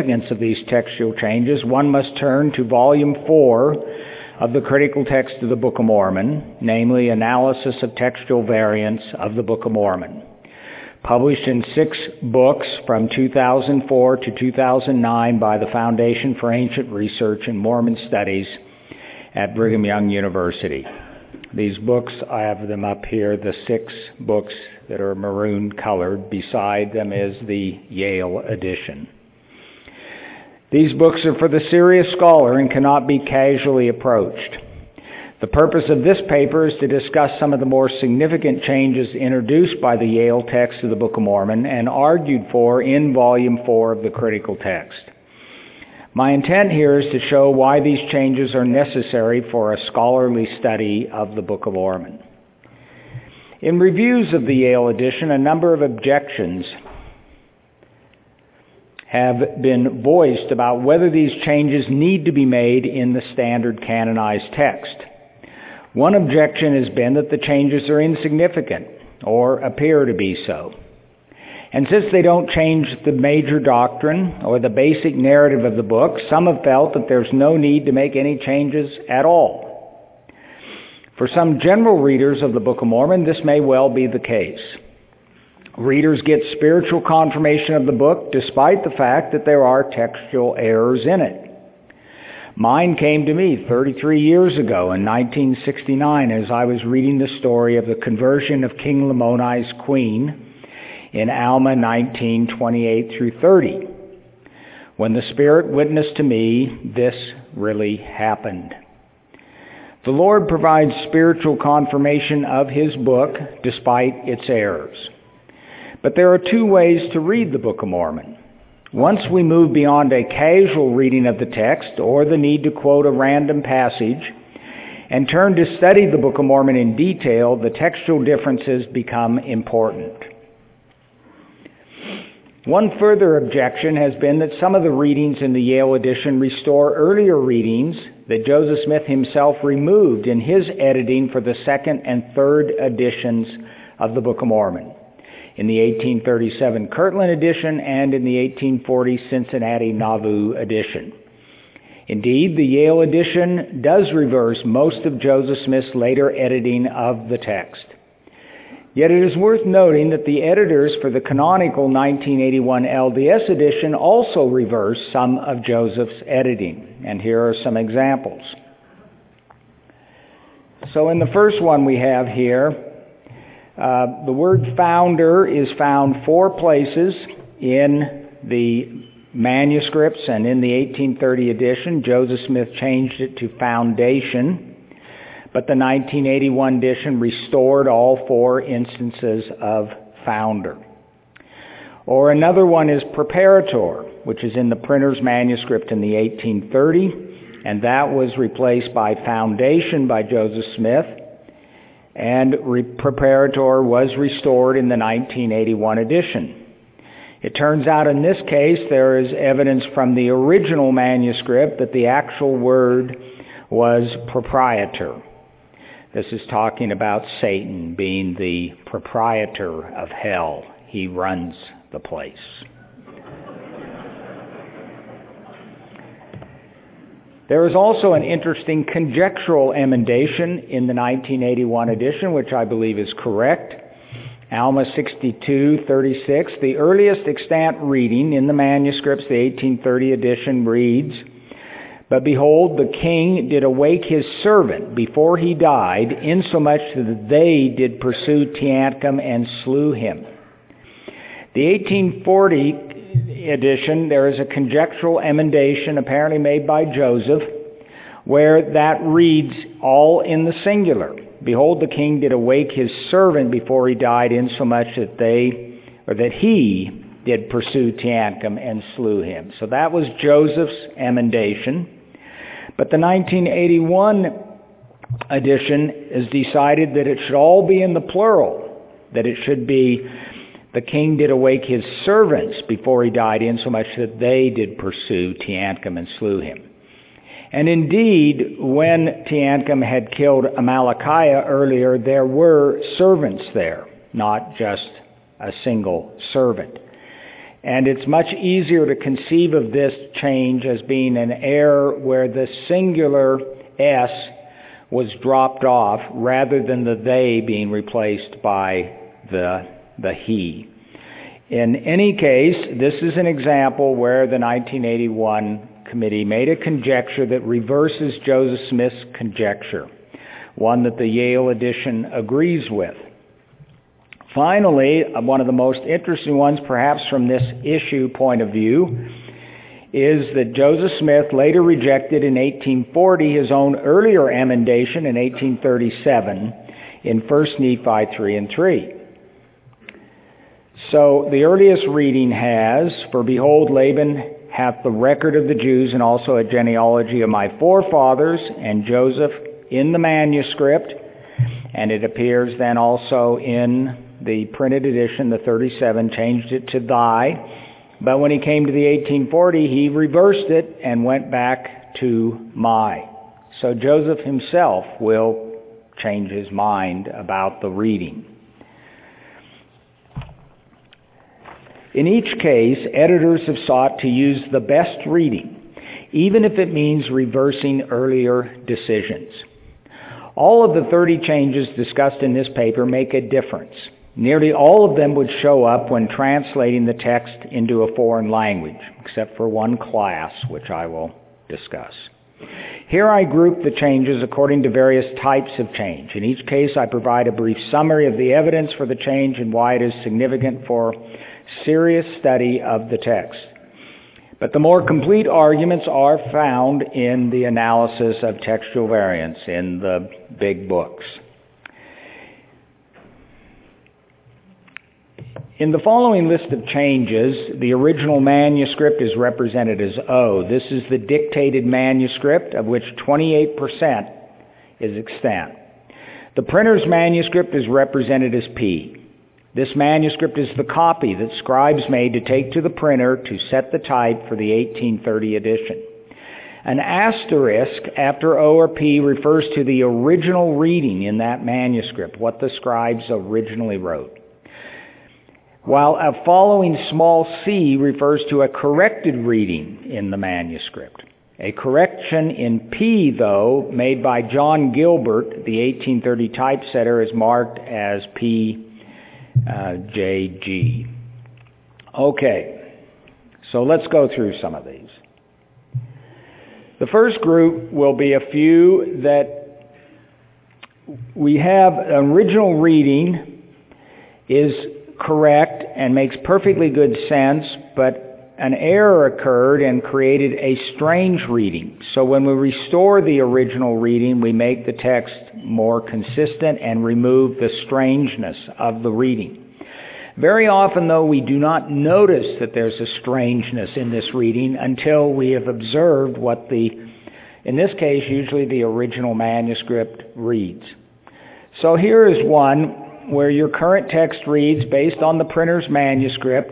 significance of these textual changes, one must turn to Volume 4 of the Critical Text of the Book of Mormon, namely Analysis of Textual Variants of the Book of Mormon, published in 6 books from 2004 to 2009 by the Foundation for Ancient Research and Mormon Studies at Brigham Young University. These books, I have them up here, the 6 books that are maroon colored. Beside them is the Yale edition. These books are for the serious scholar and cannot be casually approached. The purpose of this paper is to discuss some of the more significant changes introduced by the Yale text of the Book of Mormon and argued for in Volume 4 of the Critical Text. My intent here is to show why these changes are necessary for a scholarly study of the Book of Mormon. In reviews of the Yale edition, a number of objections have been voiced about whether these changes need to be made in the standard canonized text. One objection has been that the changes are insignificant, or appear to be so. And since they don't change the major doctrine or the basic narrative of the book, some have felt that there's no need to make any changes at all. For some general readers of the Book of Mormon, this may well be the case. Readers get spiritual confirmation of the book despite the fact that there are textual errors in it. Mine came to me 33 years ago in 1969 as I was reading the story of the conversion of King Lamoni's queen in Alma 19:28 through 30. When the Spirit witnessed to me, this really happened. The Lord provides spiritual confirmation of His book despite its errors. But there are 2 ways to read the Book of Mormon. Once we move beyond a casual reading of the text or the need to quote a random passage and turn to study the Book of Mormon in detail, the textual differences become important. One further objection has been that some of the readings in the Yale edition restore earlier readings that Joseph Smith himself removed in his editing for the 2nd and 3rd editions of the Book of Mormon, in the 1837 Kirtland edition and in the 1840 Cincinnati Nauvoo edition. Indeed, the Yale edition does reverse most of Joseph Smith's later editing of the text. Yet it is worth noting that the editors for the canonical 1981 LDS edition also reversed some of Joseph's editing, and here are some examples. So in the first one we have here, the word founder is found 4 places in the manuscripts, and in the 1830 edition, Joseph Smith changed it to foundation. But the 1981 edition restored all 4 instances of founder. Or another one is preparator, which is in the printer's manuscript in the 1830, and that was replaced by foundation by Joseph Smith, and preparator was restored in the 1981 edition. It turns out in this case there is evidence from the original manuscript that the actual word was proprietor. This is talking about Satan being the proprietor of hell. He runs the place. There is also an interesting conjectural emendation in the 1981 edition, which I believe is correct. Alma 62:36, the earliest extant reading in the manuscripts, the 1830 edition, reads, "But behold, the king did awake his servant before he died, insomuch that they did pursue Teancum and slew him." The 1840 edition, there is a conjectural emendation apparently made by Joseph, where that reads all in the singular. "Behold, the king did awake his servant before he died, insomuch that he did pursue Teancum and slew him." So that was Joseph's emendation. But the 1981 edition has decided that it should all be in the plural, that it should be, "The king did awake his servants before he died, insomuch that they did pursue Teancum and slew him." And indeed, when Teancum had killed Amalickiah earlier, there were servants there, not just a single servant. And it's much easier to conceive of this change as being an error where the singular S was dropped off rather than the they being replaced by the he. In any case, this is an example where the 1981 committee made a conjecture that reverses Joseph Smith's conjecture, one that the Yale edition agrees with. Finally, one of the most interesting ones, perhaps from this issue point of view, is that Joseph Smith later rejected in 1840 his own earlier emendation in 1837 in 1 Nephi 3 and 3. So the earliest reading has, "For behold, Laban hath the record of the Jews, and also a genealogy of my forefathers, and Joseph in the manuscript," and it appears then also in the printed edition, the 37, changed it to thy. But when he came to the 1840, he reversed it and went back to my. So Joseph himself will change his mind about the reading. In each case, editors have sought to use the best reading, even if it means reversing earlier decisions. All of the 30 changes discussed in this paper make a difference. Nearly all of them would show up when translating the text into a foreign language, except for one class, which I will discuss. Here I group the changes according to various types of change. In each case, I provide a brief summary of the evidence for the change and why it is significant for serious study of the text. But the more complete arguments are found in the analysis of textual variants in the big books. In the following list of changes, the original manuscript is represented as O. This is the dictated manuscript, of which 28% is extant. The printer's manuscript is represented as P. This manuscript is the copy that scribes made to take to the printer to set the type for the 1830 edition. An asterisk after O or P refers to the original reading in that manuscript, what the scribes originally wrote, while a following small c refers to a corrected reading in the manuscript. A correction in P, though, made by John Gilbert, the 1830 typesetter, is marked as P. JG. Okay, so let's go through some of these. The first group will be a few that we have an original reading is correct and makes perfectly good sense, but an error occurred and created a strange reading. So when we restore the original reading, we make the text more consistent and remove the strangeness of the reading. Very often, though, we do not notice that there's a strangeness in this reading until we have observed what in this case, usually the original manuscript reads. So here is one where your current text reads, based on the printer's manuscript,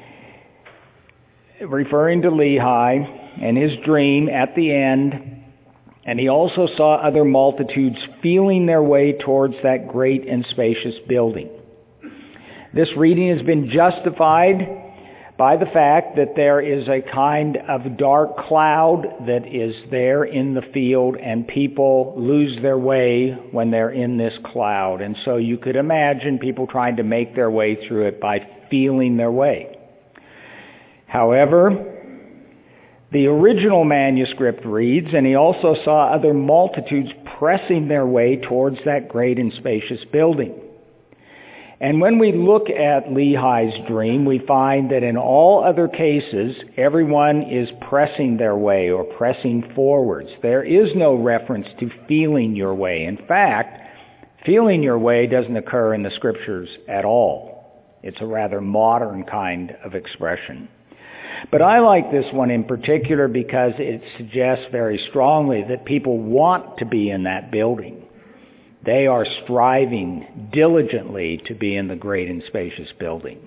referring to Lehi and his dream at the end, and he also saw other multitudes feeling their way towards that great and spacious building. This reading has been justified by the fact that there is a kind of dark cloud that is there in the field, and people lose their way when they're in this cloud. And so you could imagine people trying to make their way through it by feeling their way. However, the original manuscript reads, and he also saw other multitudes pressing their way towards that great and spacious building. And when we look at Lehi's dream, we find that in all other cases, everyone is pressing their way or pressing forwards. There is no reference to feeling your way. In fact, feeling your way doesn't occur in the Scriptures at all. It's a rather modern kind of expression. But I like this one in particular because it suggests very strongly that people want to be in that building. They are striving diligently to be in the great and spacious building.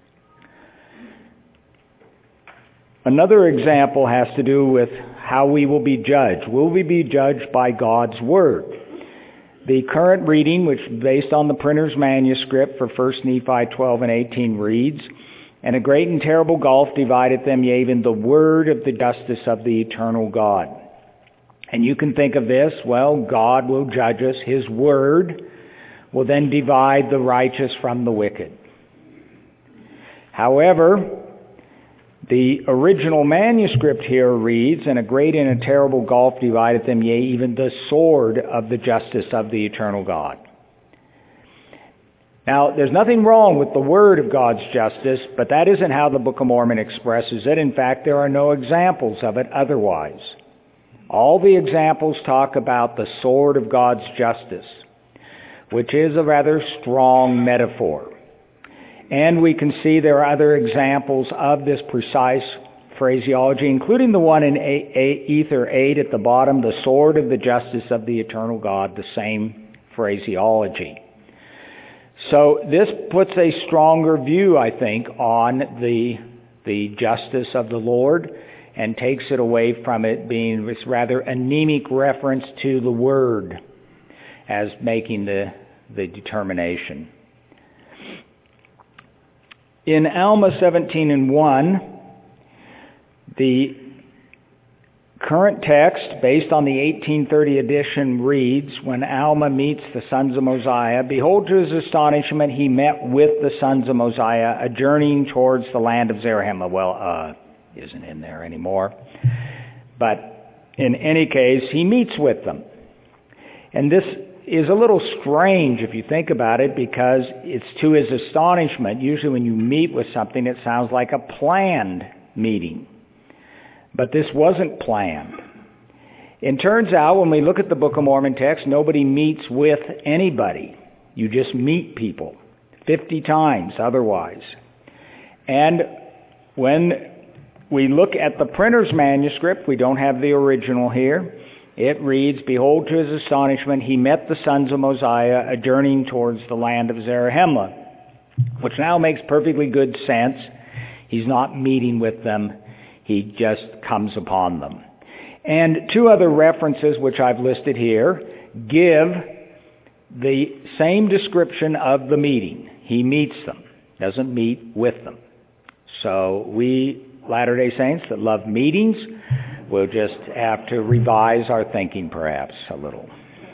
Another example has to do with how we will be judged. Will we be judged by God's Word? The current reading, which is based on the printer's manuscript for 1 Nephi 12 and 18, reads, and a great and terrible gulf divideth them, yea, even the word of the justice of the eternal God. And you can think of this, well, God will judge us. His word will then divide the righteous from the wicked. However, the original manuscript here reads, and a great and a terrible gulf divideth them, yea, even the sword of the justice of the eternal God. Now, there's nothing wrong with the word of God's justice, but that isn't how the Book of Mormon expresses it. In fact, there are no examples of it otherwise. All the examples talk about the sword of God's justice, which is a rather strong metaphor. And we can see there are other examples of this precise phraseology, including the one in Ether 8 at the bottom, the sword of the justice of the eternal God, the same phraseology. So this puts a stronger view, I think, on the justice of the Lord and takes it away from it being this rather anemic reference to the Word as making the determination. In Alma 17:1, the current text, based on the 1830 edition, reads, when Alma meets the sons of Mosiah, behold, to his astonishment, he met with the sons of Mosiah, a journeying towards the land of Zarahemla. Well, isn't in there anymore. But in any case, he meets with them. And this is a little strange if you think about it, because it's to his astonishment. Usually when you meet with something, it sounds like a planned meeting. But this wasn't planned. It turns out, when we look at the Book of Mormon text, nobody meets with anybody. You just meet people 50 times otherwise. And when we look at the printer's manuscript, we don't have the original here. It reads, behold, to his astonishment, he met the sons of Mosiah, a journeying towards the land of Zarahemla, which now makes perfectly good sense. He's not meeting with them. He just comes upon them. And two other references, which I've listed here, give the same description of the meeting. He meets them, doesn't meet with them. So we Latter-day Saints that love meetings will just have to revise our thinking perhaps a little.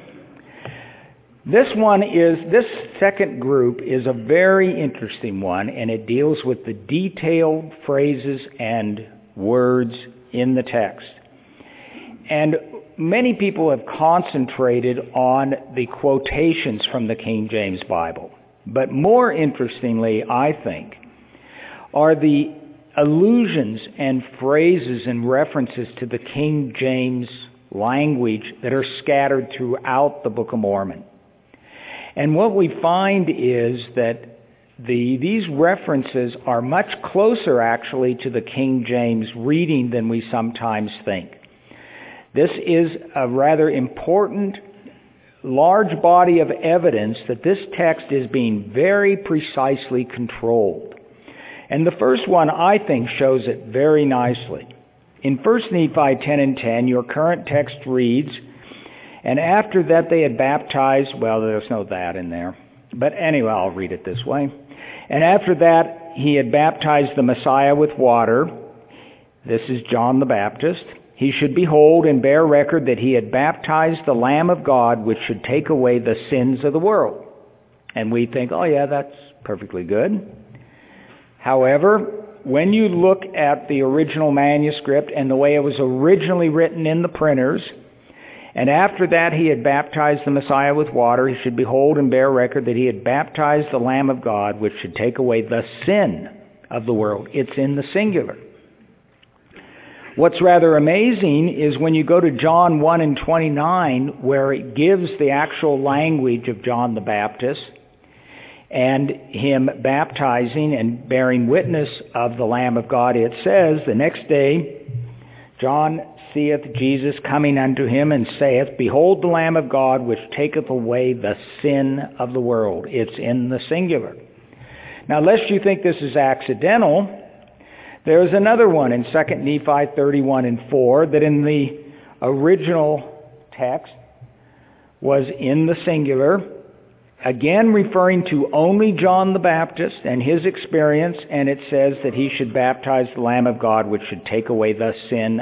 This second group is a very interesting one, and it deals with the detailed phrases and words in the text. And many people have concentrated on the quotations from the King James Bible. But more interestingly, I think, are the allusions and phrases and references to the King James language that are scattered throughout the Book of Mormon. And what we find is that these references are much closer actually to the King James reading than we sometimes think. This is a rather important, large body of evidence that this text is being very precisely controlled. And the first one, I think, shows it very nicely. In 1 Nephi 10:10, your current text reads, and after that they had baptized, well, there's no that in there. But anyway, I'll read it this way. And after that he had baptized the Messiah with water. This is John the Baptist. He should behold and bear record that he had baptized the Lamb of God, which should take away the sins of the world. And we think, oh yeah, that's perfectly good. However, when you look at the original manuscript and the way it was originally written in the printers, and after that he had baptized the Messiah with water, he should behold and bear record that he had baptized the Lamb of God, which should take away the sin of the world. It's in the singular. What's rather amazing is when you go to John 1:29, where it gives the actual language of John the Baptist, and him baptizing and bearing witness of the Lamb of God, it says, the next day John seeth Jesus coming unto him, and saith, behold the Lamb of God, which taketh away the sin of the world. It's in the singular. Now, lest you think this is accidental, there's another one in 2 Nephi 31:4 that in the original text was in the singular, again referring to only John the Baptist and his experience, and it says that he should baptize the Lamb of God, which should take away the sin